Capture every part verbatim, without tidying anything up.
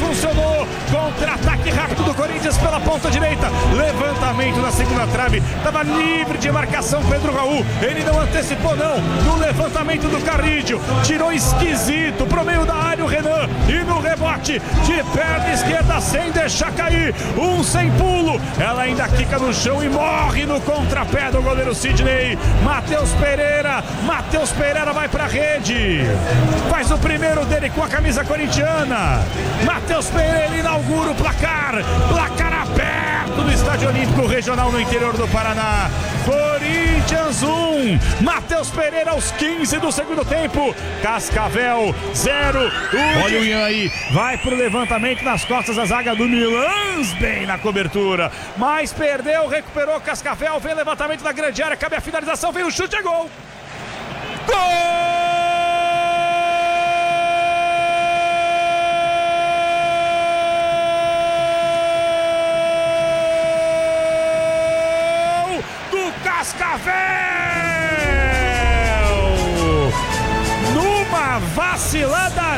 funcionou. Contra-ataque rápido do Corinthians pela ponta direita. Levantamento na segunda trave. Estava livre de marcação Pedro Raul. Ele não antecipou não. No levantamento do Carrídio. Tirou esquisito pro meio da área o Renan. E no rebote de perna esquerda sem deixar cair. Um sem pulo. Ela ainda quica no chão e morre no contrapé do goleiro Sidney. Matheus Pereira. Matheus Pereira vai pra rede. Faz o primeiro dele com a camisa corintiana. Matheus Pereira inaugura o placar. Placar aberto no Estádio Olímpico Regional no interior do Paraná. Corinthians um. Matheus Pereira aos quinze do segundo tempo. Cascavel zero. Olha o Ian aí. Vai pro levantamento nas costas da zaga do Milans. Bem na cobertura. Mas perdeu, recuperou Cascavel. Vem levantamento da grande área. Cabe a finalização. Vem o chute, é gol. Gol! Cascavel! Numa vacilada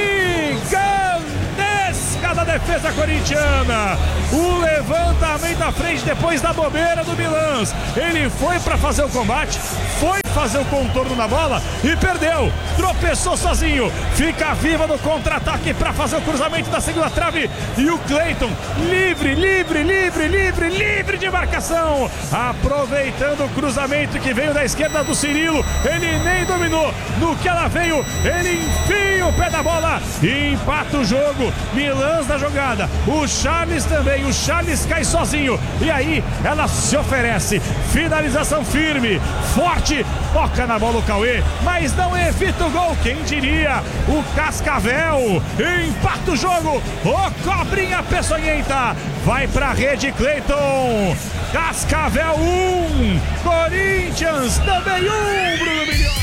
gigantesca da defesa corintiana. O levantamento à frente depois da bobeira do Milans. Ele foi para fazer o combate, foi fazer o contorno na bola e perdeu. Tropeçou sozinho. Fica viva no contra-ataque para fazer o cruzamento da segunda trave. E o Cleiton, livre, livre, livre, livre, livre de marcação. Aproveitando o cruzamento que veio da esquerda do Cirilo. Ele nem dominou. No que ela veio, ele enfia o pé da bola e empata o jogo. Milans na jogada. O Charles também. O Charles cai sozinho. E aí ela se oferece. Finalização firme, forte. Toca na bola o Cauê, mas não evita o gol. Quem diria? O Cascavel empata o jogo. O Cobrinha Peçonhenta vai pra rede. Cleiton. Cascavel um. Corinthians também um. Bruno Milhões.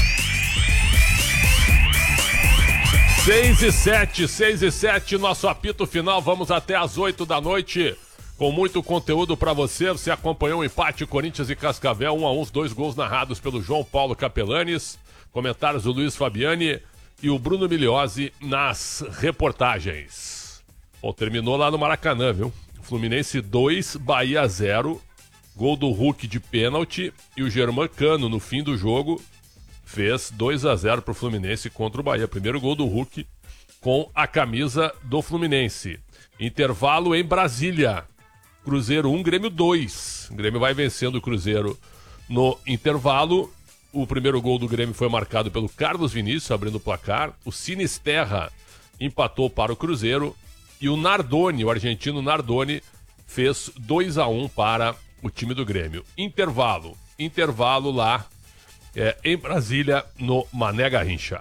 seis e sete, seis e sete, nosso apito final. Vamos até às oito da noite. Com muito conteúdo para você. Você acompanhou o empate Corinthians e Cascavel, um a um, os dois gols narrados pelo João Paulo Capelanes, comentários do Luiz Fabiani e o Bruno Migliozzi nas reportagens. Bom, terminou lá no Maracanã, viu? Fluminense dois, Bahia zero, gol do Hulk de pênalti e o Germán Cano no fim do jogo fez dois a zero pro Fluminense contra o Bahia. Primeiro gol do Hulk com a camisa do Fluminense. Intervalo em Brasília. Cruzeiro um, Grêmio dois. O Grêmio vai vencendo o Cruzeiro no intervalo. O primeiro gol do Grêmio foi marcado pelo Carlos Vinícius, abrindo o placar. O Sinisterra empatou para o Cruzeiro. E o Nardoni, o argentino Nardoni, fez dois a um para o time do Grêmio. Intervalo. Intervalo lá é, em Brasília, no Mané Garrincha.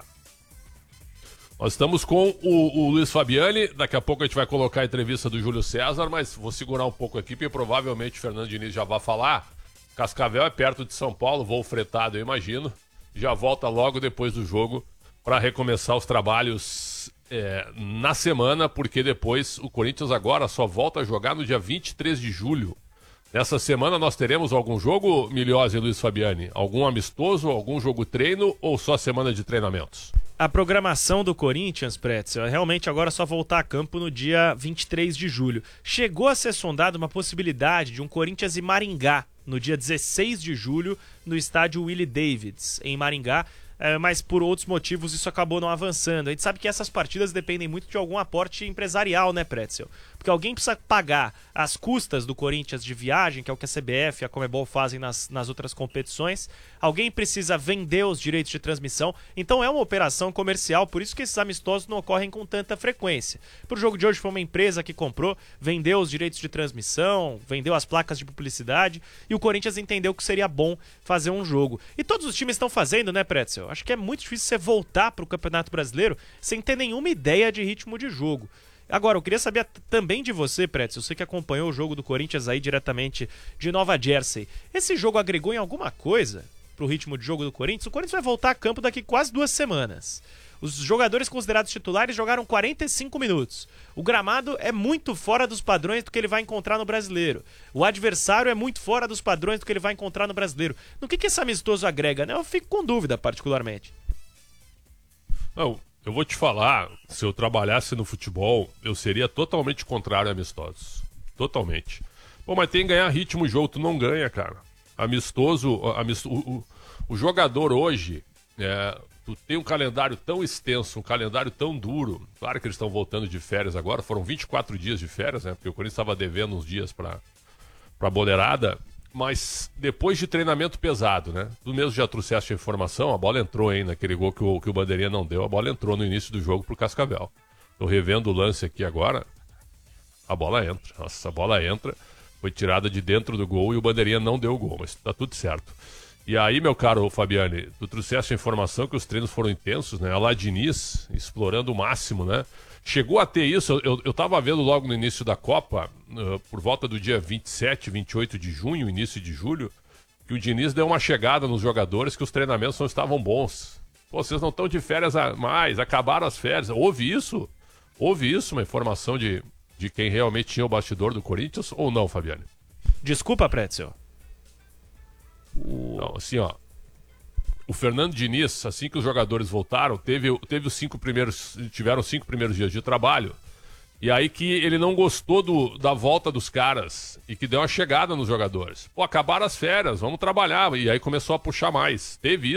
Nós estamos com o, o Luiz Fabiani, daqui a pouco a gente vai colocar a entrevista do Júlio César, mas vou segurar um pouco aqui, porque provavelmente o Fernando Diniz já vai falar. Cascavel é perto de São Paulo, voo fretado, eu imagino. Já volta logo depois do jogo para recomeçar os trabalhos é, na semana, porque depois o Corinthians agora só volta a jogar no dia vinte e três de julho. Nessa semana nós teremos algum jogo, Migliozzi e Luiz Fabiani? Algum amistoso, algum jogo treino ou só semana de treinamentos? A programação do Corinthians, Pretzel, é realmente agora só voltar a campo no dia vinte e três de julho. Chegou a ser sondada uma possibilidade de um Corinthians e Maringá no dia dezesseis de julho no estádio Willie Davids, em Maringá. É, mas por outros motivos isso acabou não avançando. A gente sabe que essas partidas dependem muito de algum aporte empresarial, né, Pretzel? Porque alguém precisa pagar as custas do Corinthians de viagem, que é o que a C B F e a Conmebol fazem nas, nas outras competições. Alguém precisa vender os direitos de transmissão. Então é uma operação comercial, por isso que esses amistosos não ocorrem com tanta frequência. Para o jogo de hoje foi uma empresa que comprou, vendeu os direitos de transmissão, vendeu as placas de publicidade, e o Corinthians entendeu que seria bom fazer um jogo. E todos os times estão fazendo, né, Pretzel? Acho que é muito difícil você voltar para o Campeonato Brasileiro sem ter nenhuma ideia de ritmo de jogo. Agora, eu queria saber também de você, Pretzel, você que acompanhou o jogo do Corinthians aí diretamente de Nova Jersey. Esse jogo agregou em alguma coisa pro ritmo de jogo do Corinthians? O Corinthians vai voltar a campo daqui quase duas semanas. Os jogadores considerados titulares jogaram quarenta e cinco minutos. O gramado é muito fora dos padrões do que ele vai encontrar no Brasileiro. O adversário é muito fora dos padrões do que ele vai encontrar no Brasileiro. No que, que esse amistoso agrega, né? Eu fico com dúvida, particularmente. Não, eu vou te falar, se eu trabalhasse no futebol, eu seria totalmente contrário a amistosos. Totalmente. Pô, mas tem que ganhar ritmo o jogo, tu não ganha, cara. Amistoso, amisto, o, o, o jogador hoje, é, tu tem um calendário tão extenso, um calendário tão duro. Claro que eles estão voltando de férias agora, foram vinte e quatro dias de férias, né? Porque o Corinthians estava devendo uns dias pra, pra boleirada. Mas depois de treinamento pesado, né? Tu mesmo já trouxeste a informação, a bola entrou, hein, naquele gol que o, que o Bandeirinha não deu. A bola entrou no início do jogo pro Cascavel. Tô revendo o lance aqui agora. A bola entra. Nossa, a bola entra. Foi tirada de dentro do gol e o Bandeirinha não deu o gol, mas tá tudo certo. E aí, meu caro Fabiane, tu trouxeste a informação que os treinos foram intensos, né? A lá Diniz, explorando o máximo, né? Chegou a ter isso, eu, eu tava vendo logo no início da Copa, uh, por volta do dia vinte e sete, vinte e oito de junho, início de julho, que o Diniz deu uma chegada nos jogadores que os treinamentos não estavam bons. Pô, vocês não estão de férias a mais, acabaram as férias. Houve isso? Houve isso, uma informação de, de quem realmente tinha o bastidor do Corinthians ou não, Fabiane? Desculpa, Pretzel. O... Não, assim, ó. O Fernando Diniz, assim que os jogadores voltaram, teve, teve os cinco primeiros, tiveram os cinco primeiros dias de trabalho. E aí que ele não gostou do, da volta dos caras e que deu uma chegada nos jogadores. Pô, acabaram as férias, vamos trabalhar. E aí começou a puxar mais. Teve isso.